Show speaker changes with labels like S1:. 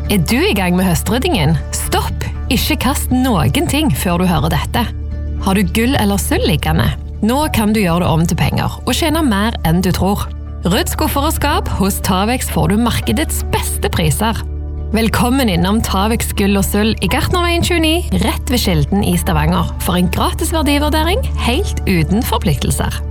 S1: Du I gang med høstryddingen? Stopp! Ikke kast noen ting før du hører dette. Har du gull eller sølv liggende? Nå kan du gjøre det om til penger og tjene mer enn du tror. Rydd skuffer og skap, hos Tavex får du markedets beste priser. Velkommen innom Tavex gull og sølv I Gartnerveien 29, rett ved Skilden I Stavanger, for en gratis verdivurdering helt uten forpliktelser.